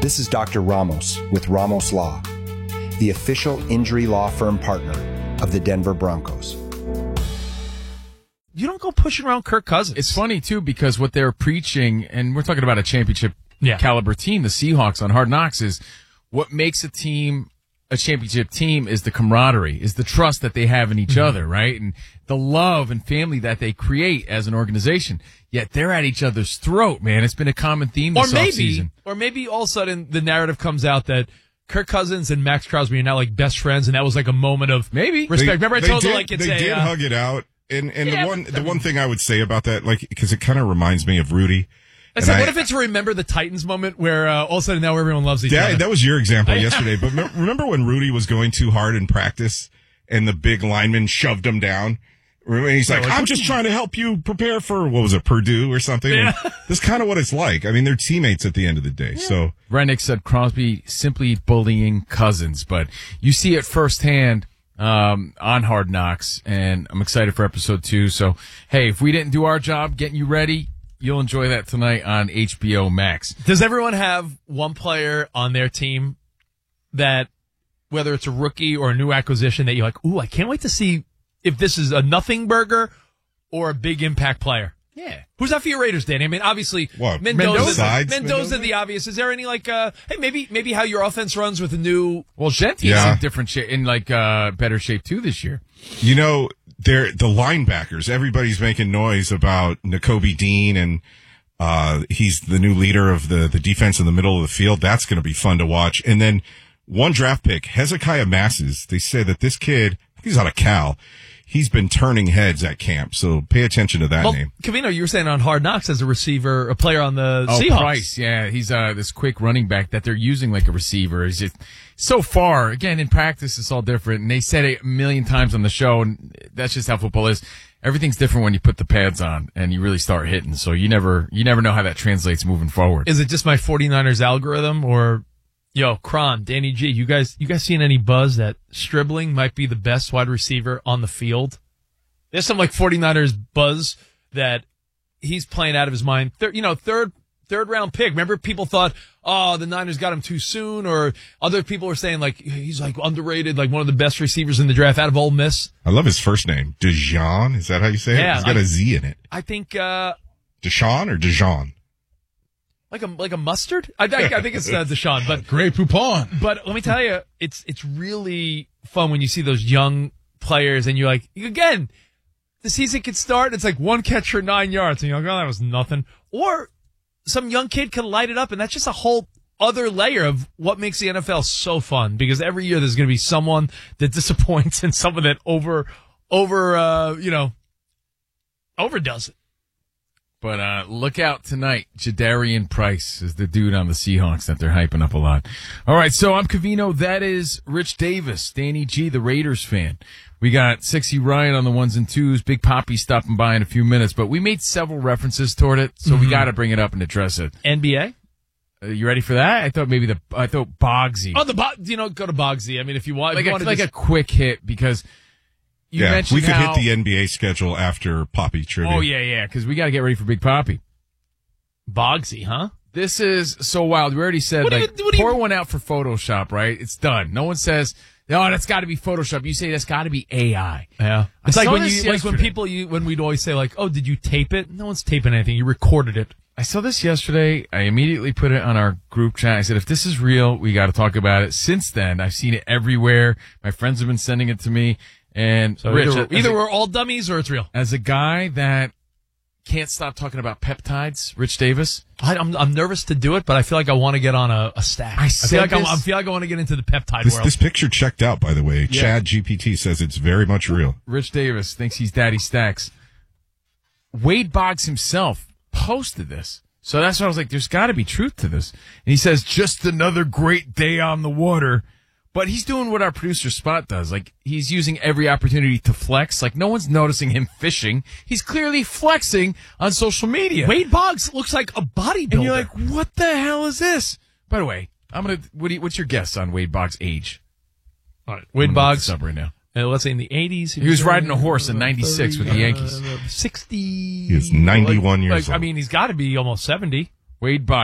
This is Dr. Ramos with Ramos Law, the official injury law firm partner of the Denver Broncos. You don't go pushing around Kirk Cousins. It's funny, too, because what they're preaching, and we're talking about a championship caliber team, the Seahawks on Hard Knocks, is what makes a team a championship team is the camaraderie, is the trust that they have in each other, right? And the love and family that they create as an organization. Yet they're at each other's throat, man. It's been a common theme this offseason. Or maybe all of a sudden the narrative comes out that Kirk Cousins and Max Crosby are now like best friends, and that was like a moment of respect. Remember I told you like it's they did hug it out. And the one thing I would say about that, like, because it kind of reminds me of Rudy. I said, what if it's a Remember the Titans moment where all of a sudden now everyone loves each other? That was your example yesterday. But remember when Rudy was going too hard in practice and the big lineman shoved him down? And he's like, I'm just trying to help you prepare for, what was it, Purdue or something? Yeah. That's kind of what it's like. I mean, they're teammates at the end of the day. Yeah. So Rennick said Crosby simply bullying Cousins. But you see it firsthand on Hard Knocks, and I'm excited for episode 2. So, hey, if we didn't do our job getting you ready, you'll enjoy that tonight on HBO Max. Does everyone have one player on their team that, whether it's a rookie or a new acquisition, that you're like, ooh, I can't wait to see if this is a nothing burger or a big impact player? Yeah. Who's that for your Raiders, Danny? I mean, obviously, Mendoza the obvious. Is there any like, hey, maybe how your offense runs with a new? Well, Genti is in different shape, in like better shape too this year. You know, the linebackers. Everybody's making noise about Nakobe Dean, and he's the new leader of the defense in the middle of the field. That's going to be fun to watch. And then one draft pick, Hezekiah Masses. They say that this kid, he's out of Cal. He's been turning heads at camp, so pay attention to that name. Covino, you were saying on Hard Knocks as a receiver, a player on the Seahawks. Price, yeah. He's this quick running back that they're using like a receiver. He's just so far, again, in practice, it's all different. And they said it a million times on the show, and that's just how football is. Everything's different when you put the pads on and you really start hitting. So you never know how that translates moving forward. Is it just my 49ers algorithm, or... Yo, Kron, Danny G, you guys seeing any buzz that Stribling might be the best wide receiver on the field? There's some like 49ers buzz that he's playing out of his mind. Third round pick. Remember people thought, oh, the Niners got him too soon, or other people were saying like he's like underrated, like one of the best receivers in the draft out of Ole Miss. I love his first name. Dejan, is that how you say it? Yeah, he's got a Z in it. I think Deshaun or Dejan? Like a mustard? I think it's Deshaun, but Grey Poupon. But let me tell you, it's really fun when you see those young players and you're like, again, the season could start. It's like one catch for 9 yards, and you're like, oh, that was nothing. Or some young kid can light it up, and that's just a whole other layer of what makes the NFL so fun. Because every year there's going to be someone that disappoints and someone that overdoes it. But look out tonight. Jadarian Price is the dude on the Seahawks that they're hyping up a lot. All right, so I'm Covino. That is Rich Davis, Danny G, the Raiders fan. We got Sexy Ryan on the ones and twos. Big Poppy stopping by in a few minutes. But we made several references toward it, so we got to bring it up and address it. NBA? You ready for that? I thought Bogsy. Oh, go to Bogsy. I mean, if you want, like a quick hit, because... we could hit the NBA schedule after Poppy trivia. Oh, yeah, because we got to get ready for Big Poppy. Bogsy, huh? This is so wild. We already said, pour one out for Photoshop, right? It's done. No one says, oh, that's got to be Photoshop. You say that's got to be AI. Yeah. It's like when we'd always say, like, oh, did you tape it? No one's taping anything. You recorded it. I saw this yesterday. I immediately put it on our group chat. I said, if this is real, we got to talk about it. Since then, I've seen it everywhere. My friends have been sending it to me. And so Rich, either we're all dummies or it's real. As a guy that can't stop talking about peptides, Rich Davis. I'm nervous to do it, but I feel like I want to get on a stack. I feel like I want to get into the peptide world. This picture checked out, by the way. Yeah. Chad GPT says it's very much real. Rich Davis thinks he's Daddy Stacks. Wade Boggs himself posted this. So that's why I was like, there's got to be truth to this. And he says, just another great day on the water. But he's doing what our producer Spot does. Like, he's using every opportunity to flex. Like, no one's noticing him fishing. He's clearly flexing on social media. Wade Boggs looks like a bodybuilder. And you're like, what the hell is this? By the way, what's your guess on Wade Boggs' age? All right, Wade Boggs. Up right now. Let's say in the 80s. He was riding a horse in 96 with the Yankees. 60. He was 91 years old. I mean, he's got to be almost 70. Wade Boggs.